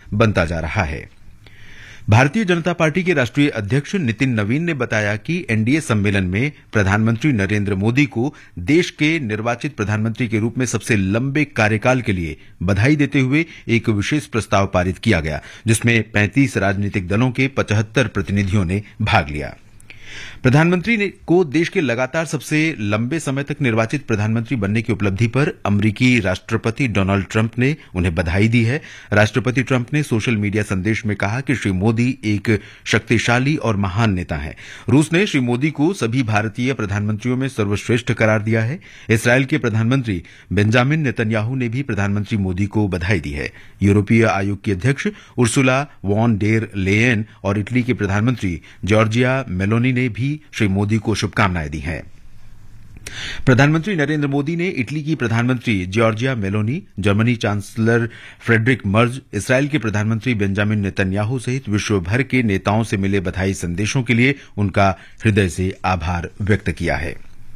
बनता जा रहा है। भारतीय जनता पार्टी के राष्ट्रीय अध्यक्ष नितिन नवीन ने बताया कि एनडीए सम्मेलन में प्रधानमंत्री नरेंद्र मोदी को देश के निर्वाचित प्रधानमंत्री के रूप में सबसे लंबे कार्यकाल के लिए बधाई देते हुए एक विशेष प्रस्ताव पारित किया गया, जिसमें 35 राजनीतिक दलों के 75 प्रतिनिधियों ने भाग लिया। प्रधानमंत्री को देश के लगातार सबसे लंबे समय तक निर्वाचित प्रधानमंत्री बनने की उपलब्धि पर अमरीकी राष्ट्रपति डोनाल्ड ट्रंप ने उन्हें बधाई दी है। राष्ट्रपति ट्रंप ने सोशल मीडिया संदेश में कहा कि श्री मोदी एक शक्तिशाली और महान नेता हैं। रूस ने श्री मोदी को सभी भारतीय प्रधानमंत्रियों में सर्वश्रेष्ठ करार दिया है। इसराइल के प्रधानमंत्री बेंजामिन नेतन्याहू ने भी प्रधानमंत्री मोदी को बधाई दी है। यूरोपीय आयोग की अध्यक्ष उर्सुला वॉन डेर लेयन और इटली के प्रधानमंत्री जॉर्जिया मेलोनी ने भी श्री मोदी को शुभकामनाएं दी हैं। प्रधानमंत्री नरेंद्र मोदी ने इटली की प्रधानमंत्री Giorgia Meloni, Germany chancellor Friedrich Merz, Israel के प्रधानमंत्री बेंजामिन नेतन्याहू सहित विश्व भर के नेताओं से मिले बधाई संदेशों के लिए उनका हृदय से आभार व्यक्त किया है।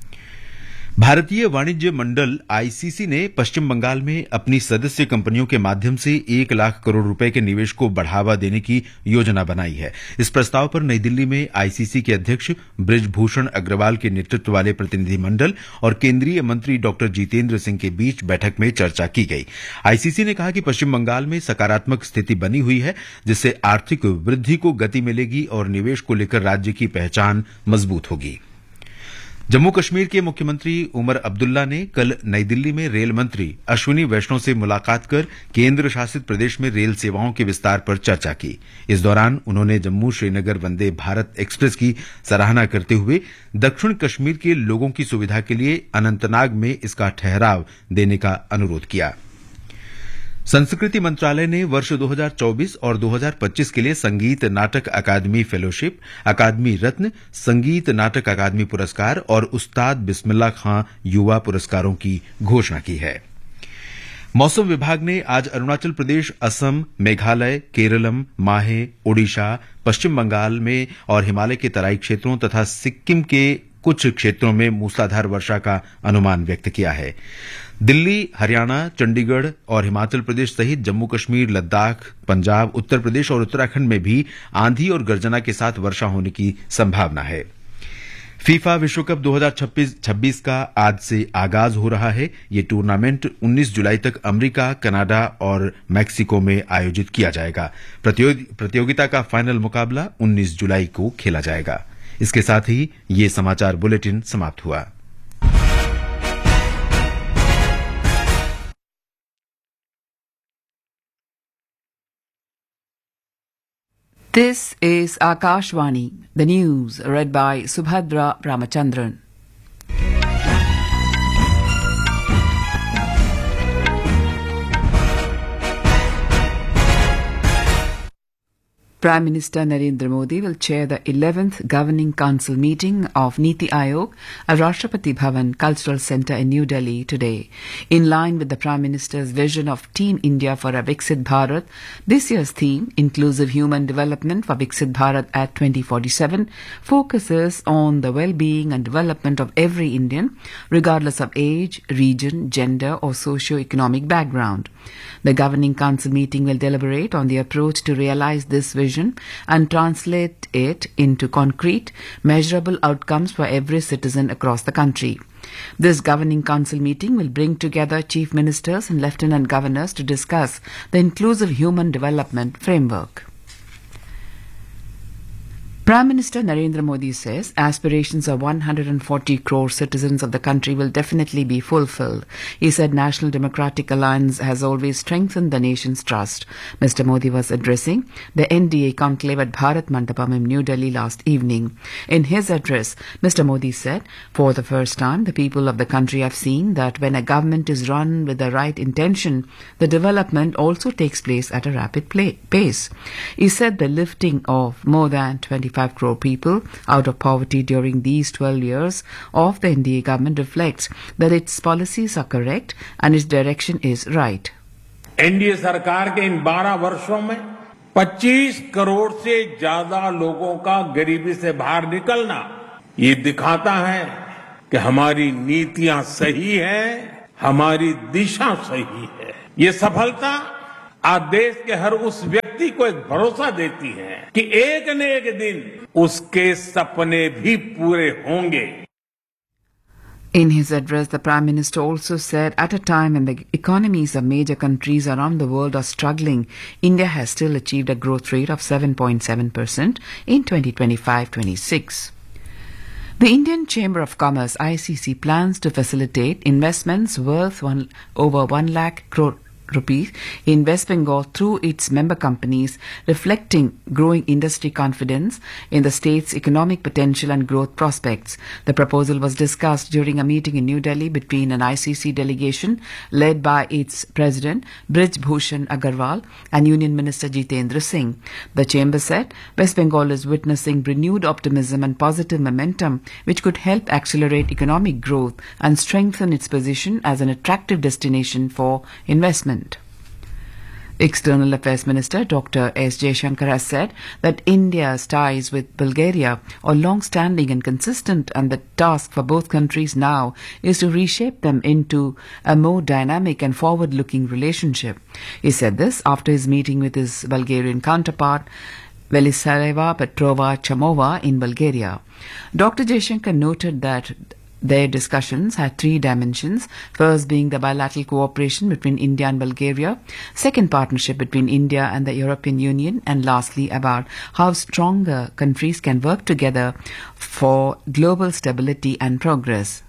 भारतीय वाणिज्य मंडल आईसीसी ने पश्चिम बंगाल में अपनी सदस्य कंपनियों के माध्यम से 1 लाख करोड़ रुपए के निवेश को बढ़ावा देने की योजना बनाई है। इस प्रस्ताव पर नई दिल्ली में आईसीसी के अध्यक्ष बृजभूषण अग्रवाल के नेतृत्व वाले प्रतिनिधिमंडल और केंद्रीय मंत्री डॉक्टर जितेंद्र सिंह के बीच बैठक में चर्चा की गई। आईसीसी ने कहा कि पश्चिम बंगाल में सकारात्मक स्थिति बनी हुई है, जिससे आर्थिक वृद्धि को गति मिलेगी और निवेश को लेकर राज्य की पहचान मजबूत होगी। जम्मू कश्मीर के मुख्यमंत्री उमर अब्दुल्ला ने कल नई दिल्ली में रेल मंत्री अश्विनी वैष्णव से मुलाकात कर केंद्र शासित प्रदेश में रेल सेवाओं के विस्तार पर चर्चा की। इस दौरान उन्होंने जम्मू श्रीनगर वंदे भारत एक्सप्रेस की सराहना करते हुए दक्षिण कश्मीर के लोगों की सुविधा के लिए अनंतनाग में इसका ठहराव देने का अनुरोध किया। संस्कृति मंत्रालय ने वर्ष 2024 और 2025 के लिए संगीत नाटक अकादमी फेलोशिप, अकादमी रत्न, संगीत नाटक अकादमी पुरस्कार और उस्ताद बिस्मिल्लाह खां युवा पुरस्कारों की घोषणा की है। मौसम विभाग ने आज अरुणाचल प्रदेश, असम, मेघालय, केरलम, माहे, ओडिशा, पश्चिम बंगाल में और हिमालय के तराई क्षेत्रों तथा सिक्किम के कुछ क्षेत्रों में मूसलाधार वर्षा का अनुमान व्यक्त किया है। दिल्ली, हरियाणा, चंडीगढ़ और हिमाचल प्रदेश सहित जम्मू कश्मीर, लद्दाख, पंजाब, उत्तर प्रदेश और उत्तराखंड में भी आंधी और गर्जना के साथ वर्षा होने की संभावना है। फीफा विश्व कप 2026 का आज से आगाज हो रहा है। ये टूर्नामेंट 19 जुलाई तक अमेरिका, कनाडा और मैक्सिको में आयोजित किया जाएगा। प्रतियोगिता का फाइनल मुकाबला 19 जुलाई को खेला जाएगा। इसके साथ ही ये समाचार बुलेटिन समाप्त हुआ। This is Akashvani, the news read by Subhadra Ramachandran. Prime Minister Narendra Modi will chair the 11th Governing Council meeting of Niti Aayog at Rashtrapati Bhavan Cultural Centre in New Delhi today. In line with the Prime Minister's vision of Team India for a Viksit Bharat, this year's theme, Inclusive Human Development for Viksit Bharat at 2047, focuses on the well-being and development of every Indian, regardless of age, region, gender or socio-economic background. The Governing Council meeting will deliberate on the approach to realize this vision and translate it into concrete, measurable outcomes for every citizen across the country. This Governing Council meeting will bring together Chief Ministers and Lieutenant Governors to discuss the Inclusive Human Development Framework. Prime Minister Narendra Modi says aspirations of 140 crore citizens of the country will definitely be fulfilled. He said National Democratic Alliance has always strengthened the nation's trust. Mr. Modi was addressing the NDA conclave at Bharat Mandapam in New Delhi last evening. In his address, Mr. Modi said, for the first time, the people of the country have seen that when a government is run with the right intention, the development also takes place at a rapid pace. He said the lifting of more than 25 crore people out of poverty during these 12 years of the NDA government reflects that its policies are correct and its direction is right. NDA सरकार के इन 12 वर्षों में 25 करोड़ से ज्यादा लोगों का गरीबी से बाहर निकलना ये दिखाता है कि हमारी नीतियां सही है, हमारी दिशा सही है। ये सफलता आज देश के हर उस व्यक्ति को एक भरोसा देती है कि एक न एक दिन उसके सपने भी पूरे होंगे. In his address, the Prime Minister also said, at a time when the economies of major countries around the world are struggling, India has still achieved a growth rate of 7.7% in 2025-26. The Indian Chamber of Commerce, ICC, plans to facilitate investments worth over 1 lakh crore rupees in West Bengal through its member companies, reflecting growing industry confidence in the state's economic potential and growth prospects. The proposal was discussed during a meeting in New Delhi between an ICC delegation led by its president, Brij Bhushan Agarwal, and Union Minister Jitendra Singh. The chamber said West Bengal is witnessing renewed optimism and positive momentum, which could help accelerate economic growth and strengthen its position as an attractive destination for investment. External Affairs Minister Dr. S. Jaishankar has said that India's ties with Bulgaria are long-standing and consistent, and the task for both countries now is to reshape them into a more dynamic and forward-looking relationship. He said this after his meeting with his Bulgarian counterpart, Velisareva Petrova Chamova, in Bulgaria. Dr. Jaishankar noted that their discussions had 3 dimensions, first being the bilateral cooperation between India and Bulgaria, second partnership between India and the European Union, and lastly about how stronger countries can work together for global stability and progress.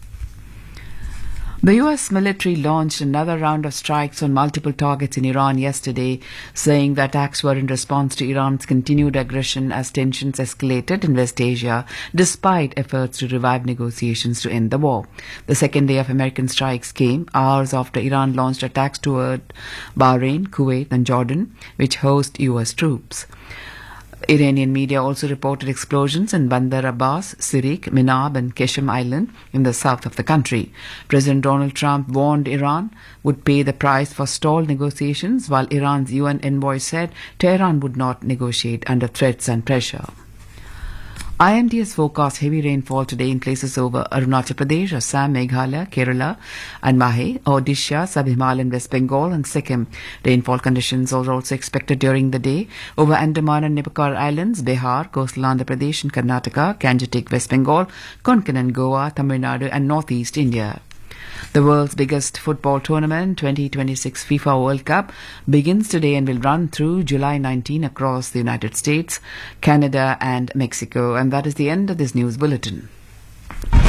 The US military launched another round of strikes on multiple targets in Iran yesterday, saying the attacks were in response to Iran's continued aggression as tensions escalated in West Asia, despite efforts to revive negotiations to end the war. The second day of American strikes came hours after Iran launched attacks toward Bahrain, Kuwait, and Jordan, which host US troops. Iranian media also reported explosions in Bandar Abbas, Sirik, Minab and Keshem Island in the south of the country. President Donald Trump warned Iran would pay the price for stalled negotiations, while Iran's UN envoy said Tehran would not negotiate under threats and pressure. IMD has forecast heavy rainfall today in places over Arunachal Pradesh, Assam, Meghalaya, Kerala and Mahe, Odisha, Sub-Himalayan, West Bengal and Sikkim. Rainfall conditions are also expected during the day over Andaman and Nicobar Islands, Bihar, coastal Andhra Pradesh and Karnataka, Gangetic, West Bengal, Konkan and Goa, Tamil Nadu and northeast India. The world's biggest football tournament, 2026 FIFA World Cup, begins today and will run through July 19 across the United States, Canada and Mexico. And that is the end of this news bulletin.